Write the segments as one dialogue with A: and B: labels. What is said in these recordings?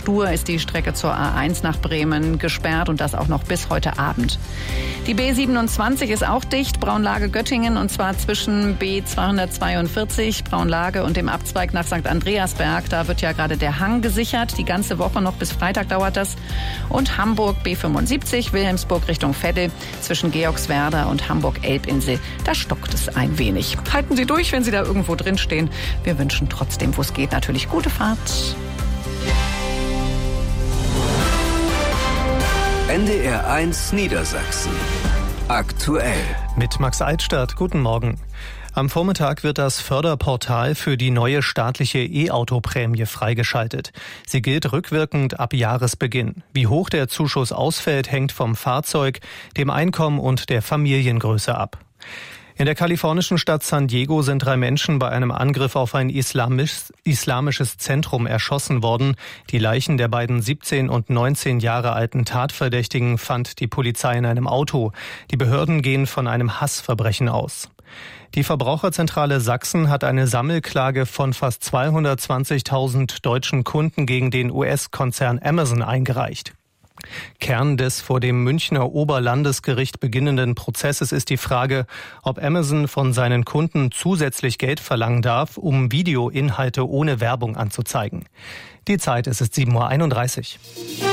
A: Stur ist die Strecke zur A1 nach Bremen gesperrt und das auch noch bis heute Abend. Die B27 ist auch dicht, Braunlage-Göttingen, und zwar zwischen B242 Braunlage und dem Abzweig nach St. Andreasberg. Da wird ja gerade der Hang gesichert. Die ganze Woche noch bis Freitag dauert das. Und Hamburg B75, Wilhelmsburg Richtung Veddel, zwischen Georgswerda und Hamburg-Elbinsel. Da stockt es ein wenig. Halten Sie durch, wenn Sie da irgendwo drin stehen. Wir wünschen trotzdem, wo es geht, natürlich gute Fahrt.
B: NDR 1 Niedersachsen. Aktuell.
C: Mit Max Eitstadt. Guten Morgen. Am Vormittag wird das Förderportal für die neue staatliche E-Auto-Prämie freigeschaltet. Sie gilt rückwirkend ab Jahresbeginn. Wie hoch der Zuschuss ausfällt, hängt vom Fahrzeug, dem Einkommen und der Familiengröße ab. In der kalifornischen Stadt San Diego sind 3 Menschen bei einem Angriff auf ein islamisches Zentrum erschossen worden. Die Leichen der beiden 17 und 19 Jahre alten Tatverdächtigen fand die Polizei in einem Auto. Die Behörden gehen von einem Hassverbrechen aus. Die Verbraucherzentrale Sachsen hat eine Sammelklage von fast 220.000 deutschen Kunden gegen den US-Konzern Amazon eingereicht. Kern des vor dem Münchner Oberlandesgericht beginnenden Prozesses ist die Frage, ob Amazon von seinen Kunden zusätzlich Geld verlangen darf, um Videoinhalte ohne Werbung anzuzeigen. Die Zeit, es ist 7:31 Uhr.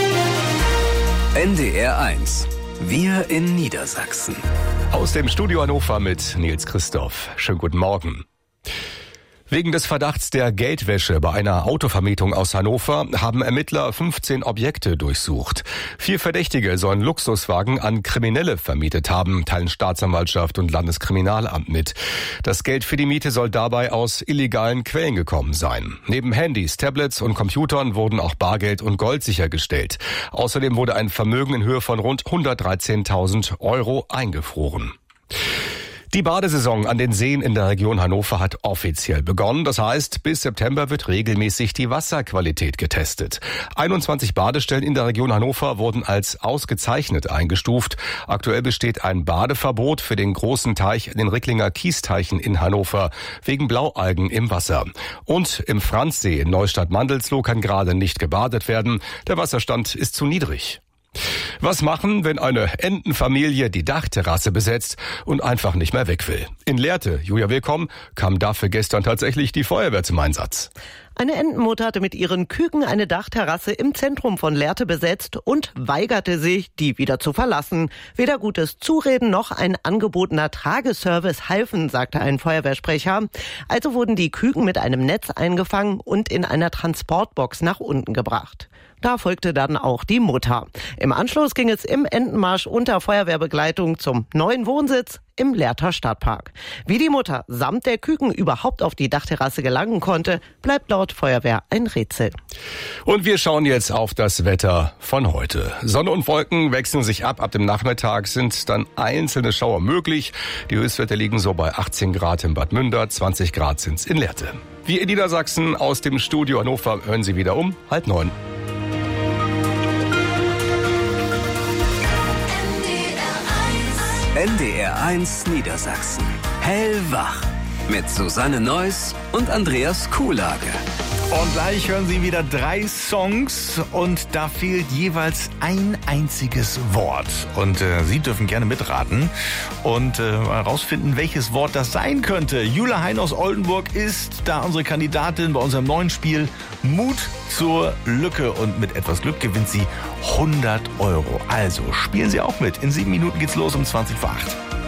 B: NDR 1. Wir in Niedersachsen.
D: Aus dem Studio Hannover mit Nils Christoph. Schönen guten Morgen. Wegen des Verdachts der Geldwäsche bei einer Autovermietung aus Hannover haben Ermittler 15 Objekte durchsucht. 4 Verdächtige sollen Luxuswagen an Kriminelle vermietet haben, teilen Staatsanwaltschaft und Landeskriminalamt mit. Das Geld für die Miete soll dabei aus illegalen Quellen gekommen sein. Neben Handys, Tablets und Computern wurden auch Bargeld und Gold sichergestellt. Außerdem wurde ein Vermögen in Höhe von rund 113.000 Euro eingefroren. Die Badesaison an den Seen in der Region Hannover hat offiziell begonnen. Das heißt, bis September wird regelmäßig die Wasserqualität getestet. 21 Badestellen in der Region Hannover wurden als ausgezeichnet eingestuft. Aktuell besteht ein Badeverbot für den großen Teich in den Ricklinger Kiesteichen in Hannover wegen Blaualgen im Wasser. Und im Franzsee in Neustadt-Mandelsloh kann gerade nicht gebadet werden. Der Wasserstand ist zu niedrig. Was machen, wenn eine Entenfamilie die Dachterrasse besetzt und einfach nicht mehr weg will? In Lehrte, Julia Willkomm, kam dafür gestern tatsächlich die Feuerwehr zum Einsatz.
E: Eine Entenmutter hatte mit ihren Küken eine Dachterrasse im Zentrum von Lehrte besetzt und weigerte sich, die wieder zu verlassen. Weder gutes Zureden noch ein angebotener Trageservice halfen, sagte ein Feuerwehrsprecher. Also wurden die Küken mit einem Netz eingefangen und in einer Transportbox nach unten gebracht. Da folgte dann auch die Mutter. Im Anschluss ging es im Entenmarsch unter Feuerwehrbegleitung zum neuen Wohnsitz im Lehrter Stadtpark. Wie die Mutter samt der Küken überhaupt auf die Dachterrasse gelangen konnte, bleibt laut Feuerwehr ein Rätsel.
D: Und wir schauen jetzt auf das Wetter von heute. Sonne und Wolken wechseln sich ab. Ab dem Nachmittag sind dann einzelne Schauer möglich. Die Höchstwerte liegen so bei 18 Grad in Bad Münder, 20 Grad sind's in Lehrte. Wir in Niedersachsen aus dem Studio Hannover hören Sie wieder um 8:30.
B: NDR 1 Niedersachsen. Hellwach. Mit Susanne Neuss und Andreas Kuhlage.
F: Und gleich hören Sie wieder 3 Songs und da fehlt jeweils ein einziges Wort. Und Sie dürfen gerne mitraten und herausfinden, welches Wort das sein könnte. Jula Hein aus Oldenburg ist da unsere Kandidatin bei unserem neuen Spiel Mut zur Lücke. Und mit etwas Glück gewinnt sie 100 Euro. Also spielen Sie auch mit. In 7 Minuten geht's los um 7:20.